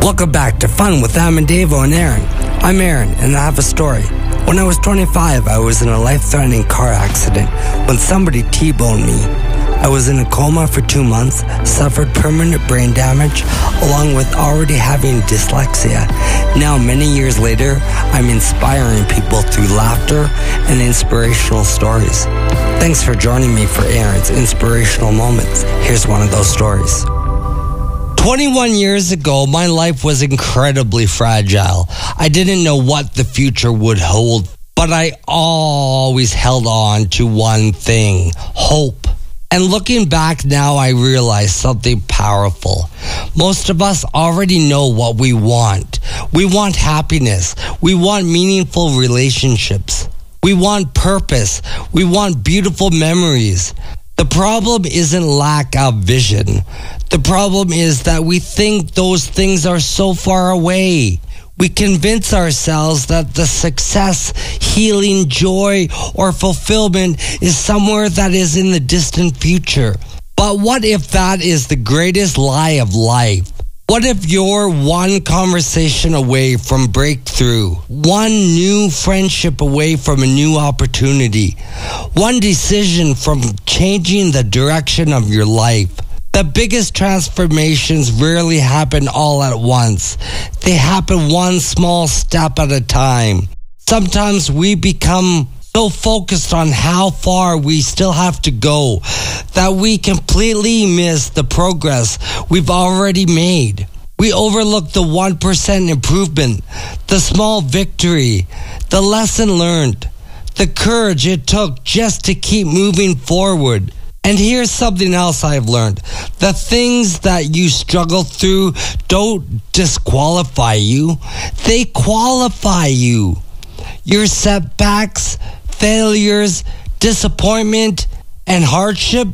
Welcome back to Fun with Davo and Aaron. I'm Aaron, and I have a story. When I was 25, I was in a life-threatening car accident when somebody T-boned me. I was in a coma for 2 months, suffered permanent brain damage, along with already having dyslexia. Now, many years later, I'm inspiring people through laughter and inspirational stories. Thanks for joining me for Aaron's Inspirational Moments. Here's one of those stories. 21 years ago, my life was incredibly fragile. I didn't know what the future would hold, but I always held on to one thing: hope. And looking back now, I realize something powerful. Most of us already know what we want. We want happiness. We want meaningful relationships. We want purpose. We want beautiful memories. The problem isn't lack of vision. The problem is that we think those things are so far away. We convince ourselves that the success, healing, joy, or fulfillment is somewhere that is in the distant future. But what if that is the greatest lie of life? What if you're one conversation away from breakthrough, one new friendship away from a new opportunity, one decision from changing the direction of your life? The biggest transformations rarely happen all at once. They happen one small step at a time. Sometimes we become so focused on how far we still have to go that we completely miss the progress we've already made. We overlook the 1% improvement, the small victory, the lesson learned, the courage it took just to keep moving forward. And here's something else I've learned. The things that you struggle through don't disqualify you. They qualify you. Your setbacks, failures, disappointment, and hardship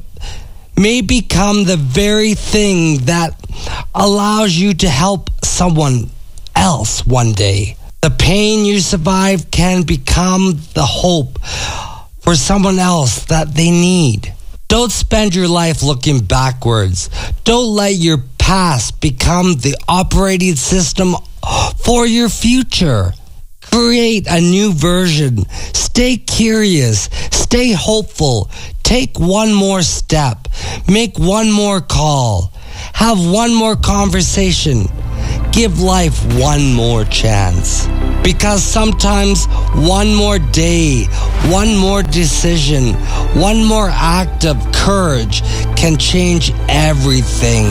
may become the very thing that allows you to help someone else one day. The pain you survive can become the hope for someone else that they need. Don't spend your life looking backwards. Don't let your past become the operating system for your future. Create a new version. Stay curious. Stay hopeful. Take one more step. Make one more call. Have one more conversation. Give life one more chance. Because sometimes one more day, one more decision, one more act of courage can change everything.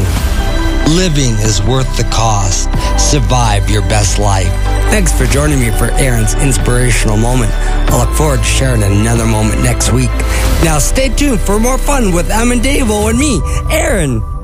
Living is worth the cost. Survive your best life. Thanks for joining me for Aaron's Inspirational Moment. I look forward to sharing another moment next week. Now stay tuned for more fun with Davo and me, Aaron.